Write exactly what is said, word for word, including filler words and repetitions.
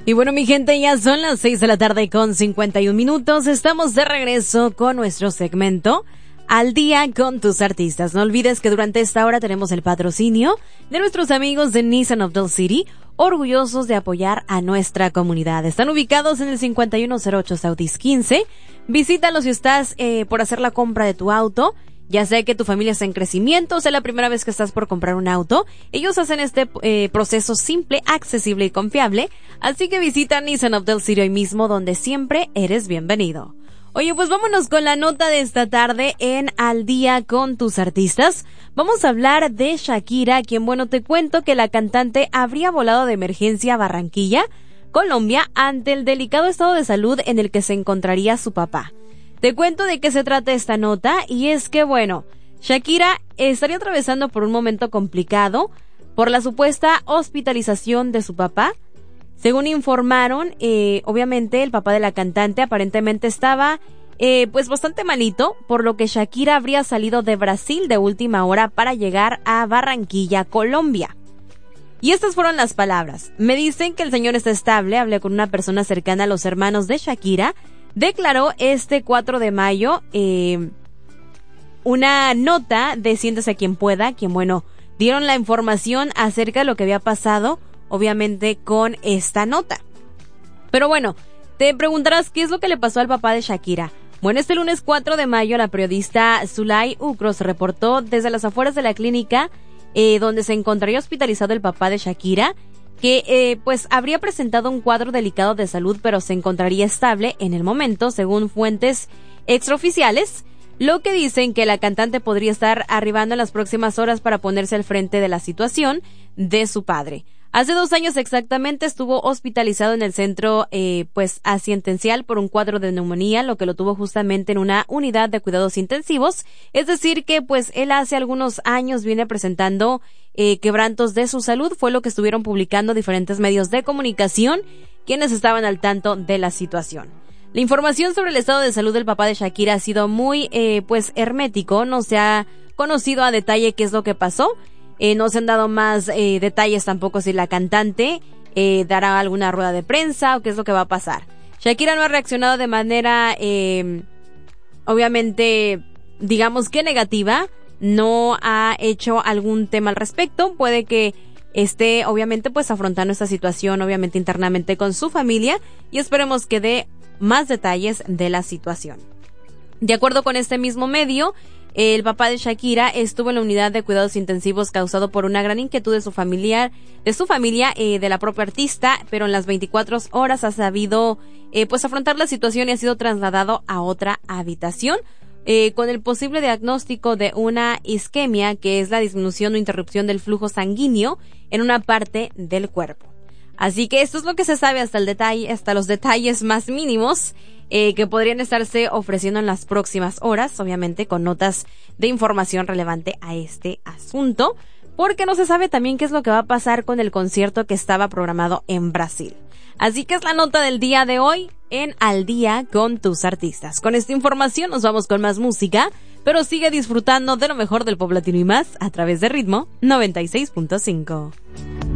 Y bueno, mi gente, ya son las seis de la tarde con cincuenta y un minutos. Estamos de regreso con nuestro segmento Al Día con tus Artistas. No olvides que durante esta hora tenemos el patrocinio de nuestros amigos de Nissan of Del City, orgullosos de apoyar a nuestra comunidad. Están ubicados en el cincuenta y uno cero ocho Southeast quince. Visítalos si estás eh, por hacer la compra de tu auto. Ya sea que tu familia está en crecimiento o sea la primera vez que estás por comprar un auto, ellos hacen este eh, proceso simple, accesible y confiable. Así que visita Nissan of Del City hoy mismo, donde siempre eres bienvenido. Oye, pues vámonos con la nota de esta tarde en Al Día con tus Artistas. Vamos a hablar de Shakira, quien, bueno, te cuento que la cantante habría volado de emergencia a Barranquilla, Colombia, ante el delicado estado de salud en el que se encontraría su papá. Te cuento de qué se trata esta nota, y es que, bueno, Shakira estaría atravesando por un momento complicado por la supuesta hospitalización de su papá. Según informaron, eh, obviamente el papá de la cantante aparentemente estaba eh, pues bastante malito, por lo que Shakira habría salido de Brasil de última hora para llegar a Barranquilla, Colombia. Y estas fueron las palabras. Me dicen que el señor está estable. Hablé con una persona cercana a los hermanos de Shakira. Declaró este cuatro de mayo eh, una nota de Siéntese a quien pueda, quien, bueno, dieron la información acerca de lo que había pasado, obviamente, con esta nota. Pero bueno, te preguntarás qué es lo que le pasó al papá de Shakira. Bueno, este lunes cuatro de mayo la periodista Zulay Ucros reportó desde las afueras de la clínica eh, donde se encontraría hospitalizado el papá de Shakira, que eh, pues habría presentado un cuadro delicado de salud, pero se encontraría estable en el momento, según fuentes extraoficiales, lo que dicen que la cantante podría estar arribando en las próximas horas para ponerse al frente de la situación de su padre. Hace dos años exactamente estuvo hospitalizado en el centro eh, pues asistencial por un cuadro de neumonía, lo que lo tuvo justamente en una unidad de cuidados intensivos. Es decir que pues él hace algunos años viene presentando eh, quebrantos de su salud, fue lo que estuvieron publicando diferentes medios de comunicación, quienes estaban al tanto de la situación. La información sobre el estado de salud del papá de Shakira ha sido muy eh, pues hermético, no se ha conocido a detalle qué es lo que pasó. Eh, no se han dado más eh, detalles tampoco si la cantante eh, dará alguna rueda de prensa o qué es lo que va a pasar. Shakira no ha reaccionado de manera, eh, obviamente, digamos que negativa, no ha hecho algún tema al respecto. Puede que esté, obviamente, pues afrontando esta situación, obviamente, internamente con su familia, y esperemos que dé más detalles de la situación. De acuerdo con este mismo medio, el papá de Shakira estuvo en la unidad de cuidados intensivos causado por una gran inquietud de su familiar, de su familia, eh, de la propia artista, pero en las veinticuatro horas ha sabido eh, pues afrontar la situación y ha sido trasladado a otra habitación eh, con el posible diagnóstico de una isquemia, que es la disminución o interrupción del flujo sanguíneo en una parte del cuerpo. Así que esto es lo que se sabe hasta el detalle, hasta los detalles más mínimos eh, que podrían estarse ofreciendo en las próximas horas, obviamente con notas de información relevante a este asunto, porque no se sabe también qué es lo que va a pasar con el concierto que estaba programado en Brasil. Así que es la nota del día de hoy en Al Día con tus Artistas. Con esta información nos vamos con más música, pero sigue disfrutando de lo mejor del pop latino y más a través de Ritmo noventa y seis punto cinco.